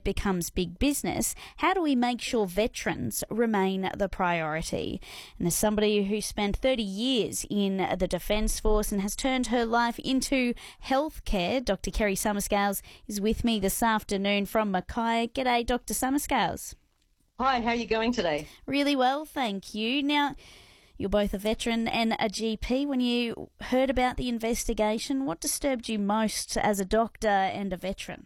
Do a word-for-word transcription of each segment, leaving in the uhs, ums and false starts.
it becomes big business, how do we make sure veterans remain the priority? And as somebody who spent thirty years in the Defence Force and has turned her life into healthcare, Doctor Kerry Summerscales is with me this afternoon from Mackay. G'day, Doctor Summerscales. Hi, how are you going today? Really well, thank you. Now, you're both a veteran and a G P. When you heard about the investigation, what disturbed you most as a doctor and a veteran?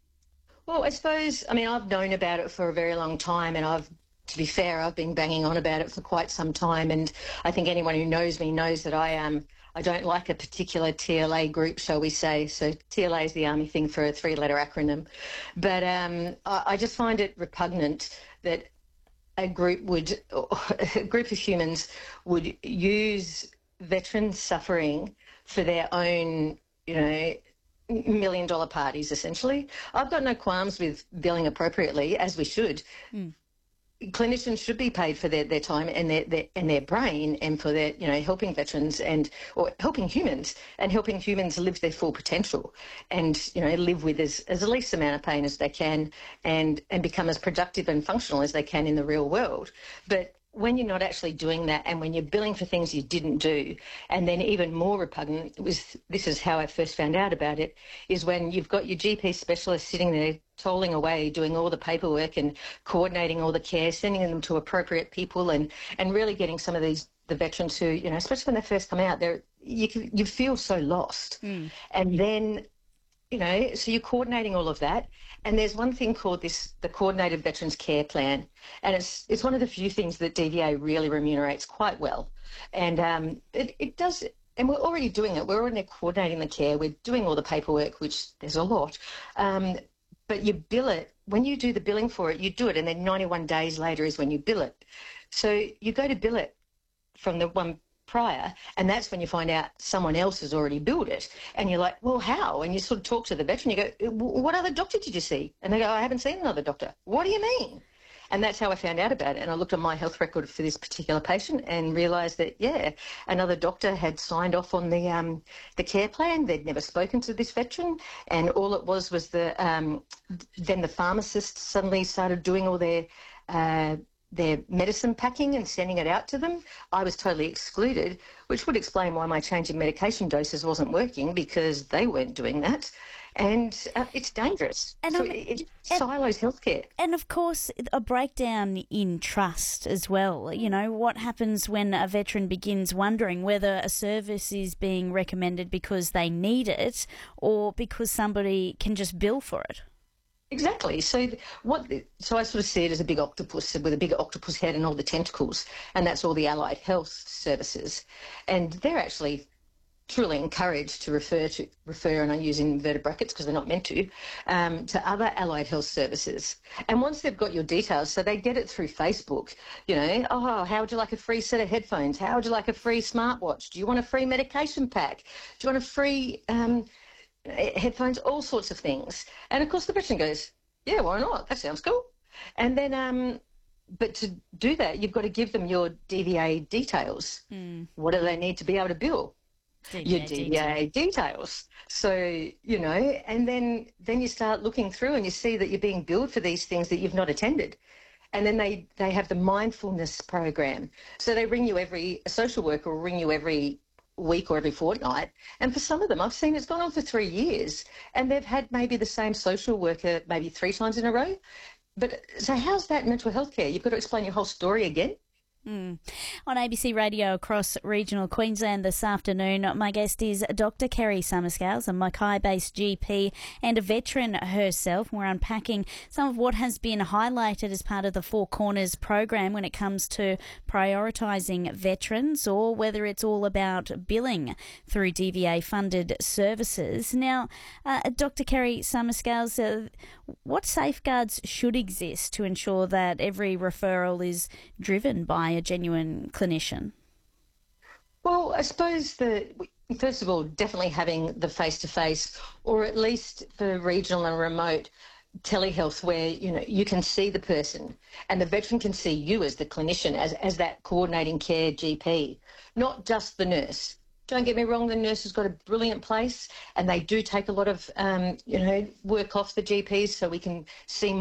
Well, I suppose, I mean, I've known about it for a very long time, and I've, to be fair, I've been banging on about it for quite some time, and I think anyone who knows me knows that I am. Um, I don't like a particular T L A group, shall we say. So T L A is the Army thing for a three-letter acronym. But um, I, I just find it repugnant that a group would, a group of humans would use veteran suffering for their own, you know, million dollar parties, essentially. I've got no qualms with billing appropriately, as we should. Mm. Clinicians should be paid for their, their time and their, their and their brain, and for their, you know, helping veterans and or helping humans and helping humans live their full potential, and, you know, live with as, as the least amount of pain as they can, and and become as productive and functional as they can in the real world. But when you're not actually doing that, and when you're billing for things you didn't do, and then even more repugnant was, this is how I first found out about it, is when you've got your G P specialist sitting there tolling away, doing all the paperwork and coordinating all the care, sending them to appropriate people, and, and really getting some of these, the veterans who, you know, especially when they first come out, they're, you, can, you feel so lost. Mm. And then, you know, so you're coordinating all of that. And there's one thing called this, the Coordinated Veterans Care Plan. And it's it's one of the few things that D V A really remunerates quite well. And um, it, it does, and we're already doing it. We're already coordinating the care. We're doing all the paperwork, which there's a lot. Um, but you bill it. When you do the billing for it, you do it. And then ninety-one days later is when you bill it. So you go to bill it from the one prior, and that's when you find out someone else has already billed it, and you're like, well, how? And you sort of talk to the veteran, you go, what other doctor did you see? And they go, I haven't seen another doctor. What do you mean? And that's how I found out about it. And I looked at my health record for this particular patient and realised that, yeah, another doctor had signed off on the um, the care plan. They'd never spoken to this veteran, and all it was was the um, then the pharmacist suddenly started doing all their uh, their medicine packing and sending it out to them. I was totally excluded, which would explain why my change in medication doses wasn't working, because they weren't doing that. And uh, it's dangerous. And so um, it, it silos healthcare. And of course, a breakdown in trust as well. You know, what happens when a veteran begins wondering whether a service is being recommended because they need it or because somebody can just bill for it? Exactly. So what? So I sort of see it as a big octopus with a big octopus head and all the tentacles, and that's all the allied health services. And they're actually truly encouraged to refer to refer, and I use inverted brackets because they're not meant to, um, to other allied health services. And once they've got your details, so they get it through Facebook, you know, oh, how would you like a free set of headphones? How would you like a free smartwatch? Do you want a free medication pack? Do you want a free um, headphones? All sorts of things. And of course the veteran goes, yeah, why not? That sounds cool. And then, um, but to do that, you've got to give them your D V A details. Mm. What do they need to be able to bill? D V A your D V A details. details. So, you know, and then, then you start looking through and you see that you're being billed for these things that you've not attended. And then they, they have the mindfulness program. So they ring you every, a social worker will ring you every week or every fortnight. And for some of them, I've seen it's gone on for three years and they've had maybe the same social worker maybe three times in a row. But so how's that mental health care? You've got to explain your whole story again. Mm. On A B C Radio across regional Queensland this afternoon, my guest is Doctor Kerry Summerscales, a Mackay-based G P and a veteran herself. We're unpacking some of what has been highlighted as part of the Four Corners program when it comes to prioritising veterans, or whether it's all about billing through D V A-funded services. Now, uh, Doctor Kerry Summerscales, uh, what safeguards should exist to ensure that every referral is driven by a genuine clinician? Well, I suppose that, first of all, definitely having the face-to-face, or at least for regional and remote telehealth, where, you know, you can see the person and the veteran can see you as the clinician, as, as that coordinating care G P, not just the nurse. Don't get me wrong, the nurse has got a brilliant place and they do take a lot of, um, you know, work off the G Ps so we can see